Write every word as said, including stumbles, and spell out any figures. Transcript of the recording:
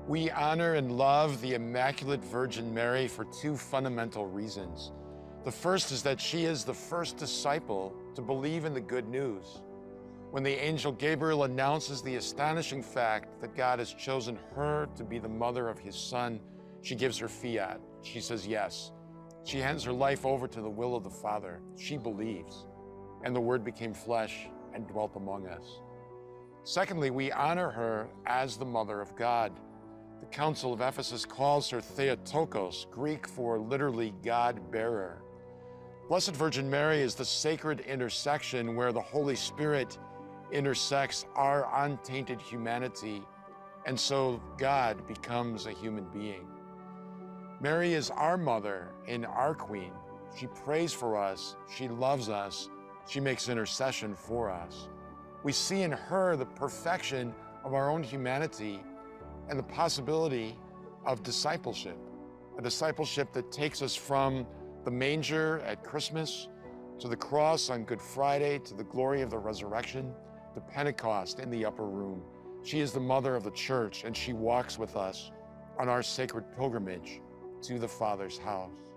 We honor and love the Immaculate Virgin Mary for two fundamental reasons. The first is that she is the first disciple to believe in the good news. When the angel Gabriel announces the astonishing fact that God has chosen her to be the mother of his son, she gives her fiat. She says yes. She hands her life over to the will of the Father. She believes. And the Word became flesh and dwelt among us. Secondly, we honor her as the Mother of God. The Council of Ephesus calls her Theotokos, Greek for literally God-bearer. Blessed Virgin Mary is the sacred intersection where the Holy Spirit intersects our untainted humanity, and so God becomes a human being. Mary is our mother and our queen. She prays for us, she loves us, she makes intercession for us. We see in her the perfection of our own humanity and the possibility of discipleship, a discipleship that takes us from the manger at Christmas to the cross on Good Friday to the glory of the resurrection to Pentecost in the upper room. She is the mother of the church, and she walks with us on our sacred pilgrimage to the Father's house.